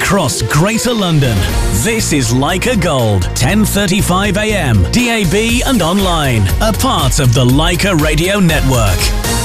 across Greater London. This is Leica Gold, 10:35 a.m, DAB and online. A part of the Leica Radio Network.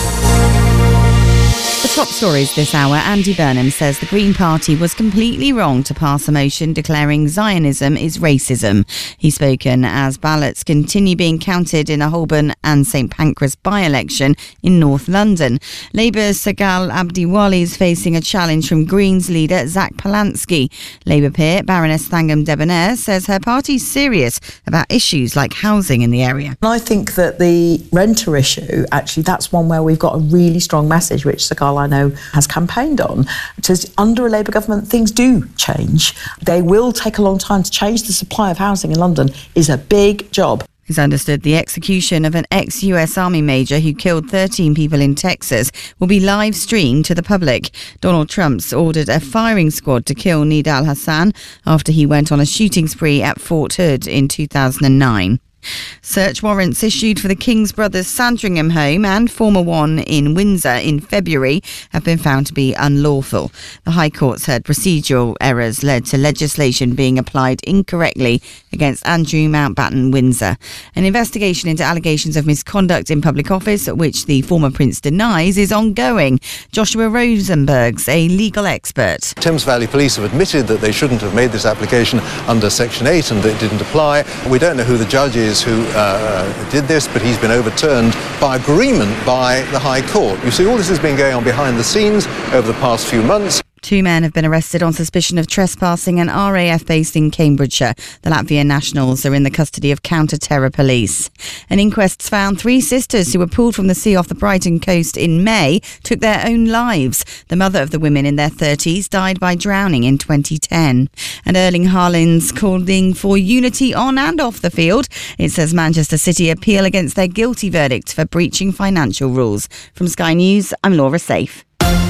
The top stories this hour. Andy Burnham says the Green Party was completely wrong to pass a motion declaring Zionism is racism. He's spoken as ballots continue being counted in a Holborn and St Pancras by-election in North London. Labour's Sagal Abdiwali is facing a challenge from Greens leader Zach Polansky. Labour peer Baroness Thangam Debonair says her party's serious about issues like housing in the area. I think that the renter issue, actually, that's one where we've got a really strong message, which Sagal, I know, has campaigned on. It says under a Labour government, things do change. They will take a long time to change. The supply of housing in London is a big job. It's understood the execution of an ex-US Army major who killed 13 people in Texas will be live streamed to the public. Donald Trump's ordered a firing squad to kill Nidal Hassan after he went on a shooting spree at Fort Hood in 2009. Search warrants issued for the King's Brothers Sandringham home and former one in Windsor in February have been found to be unlawful. The High Court said procedural errors led to legislation being applied incorrectly against Andrew Mountbatten Windsor. An investigation into allegations of misconduct in public office, which the former Prince denies, is ongoing. Joshua Rosenberg's a legal expert. Thames Valley Police have admitted that they shouldn't have made this application under Section 8 and that it didn't apply. We don't know who the judge is who did this, but he's been overturned by agreement by the High Court. You see, all this has been going on behind the scenes over the past few months. 2 men have been arrested on suspicion of trespassing an RAF based in Cambridgeshire. The Latvian nationals are in the custody of counter-terror police. An inquest's found 3 sisters who were pulled from the sea off the Brighton coast in May took their own lives. The mother of the women in their 30s died by drowning in 2010. And Erling Haaland's calling for unity on and off the field. It says Manchester City appeal against their guilty verdict for breaching financial rules. From Sky News, I'm Laura Safe.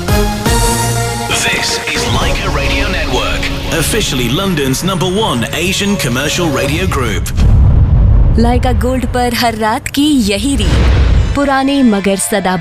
This is Leica Radio Network, officially London's #1 Asian commercial radio group. Lyca gold पर हर रात की यही रीत, पुराने मगर सदा